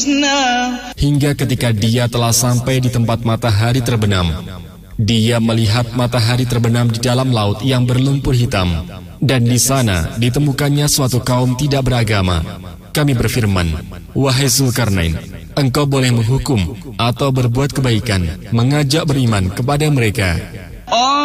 Hingga ketika dia telah sampai di tempat matahari terbenam, dia melihat matahari terbenam di dalam laut yang berlumpur hitam, dan di sana ditemukannya suatu kaum tidak beragama. Kami berfirman, wahai Zulkarnain, engkau boleh menghukum atau berbuat kebaikan, mengajak beriman kepada mereka.